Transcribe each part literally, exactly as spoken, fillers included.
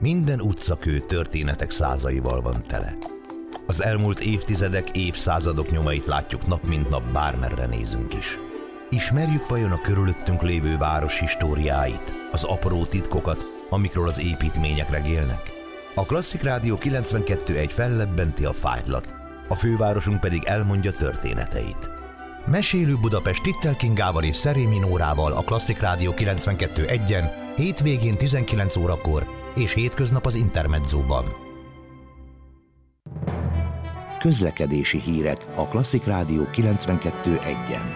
Minden utcakő történetek százaival van tele. Az elmúlt évtizedek, évszázadok nyomait látjuk nap mint nap, bármerre nézünk is. Ismerjük vajon a körülöttünk lévő város históriáit, az apró titkokat, amikről az építmények regélnek? A Klasszik Rádió kilencvenkettő egy fellebbenti a fájtlat, a fővárosunk pedig elmondja történeteit. Mesélő Budapest Tittel Kingával és Szerémi Nórával a Klasszik Rádió kilencvenkettő egyen, hétvégén tizenkilenc órakor és hétköznap az Intermedzóban. Közlekedési hírek a Klasszik Rádió kilencvenkettő egyen.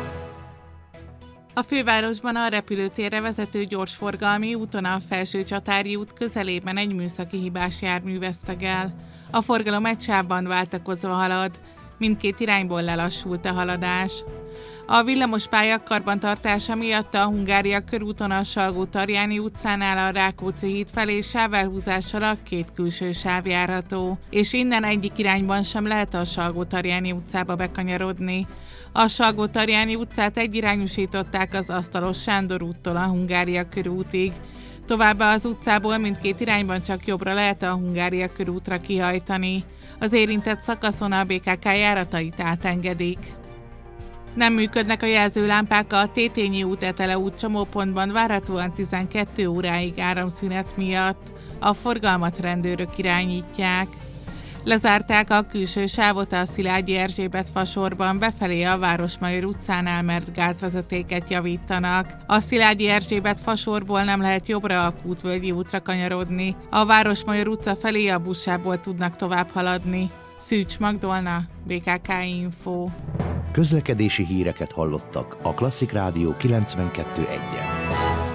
A fővárosban a repülőtérre vezető gyorsforgalmi úton a Felsőcsatári út közelében egy műszaki hibás jármű vesztegel. A forgalom egy sávban váltakozva halad, mindkét irányból lelassult a haladás. A villamospálya karbantartása miatt a Hungária körúton a Salgó-Tarjáni utcánál a Rákóczi híd felé sávelhúzással a két külső sáv járható, és innen egyik irányban sem lehet a Salgó-Tarjáni utcába bekanyarodni. A Salgó-Tarjáni utcát egyirányúsították az Asztalos Sándor úttól a Hungária körútig. Továbbá az utcából mindkét irányban csak jobbra lehet a Hungária körútra kihajtani. Az érintett szakaszon a bé ká ká járatait átengedik. Nem működnek a jelzőlámpák a Tétényi út Etele út csomópontban várhatóan tizenkét óráig áramszünet miatt. A forgalmat rendőrök irányítják. Lezárták a külső sávot a Szilágyi Erzsébet fasorban befelé a Városmajor utcánál, mert gázvezetéket javítanak. A Szilágyi Erzsébet fasorból nem lehet jobbra a Kútvölgyi útra kanyarodni. A Városmajor utca felé a buszsából tudnak tovább haladni. Szűcs Magdolna, bé ká ká Info. Közlekedési híreket hallottak a Klasszik Rádió kilencvenkettő egyen.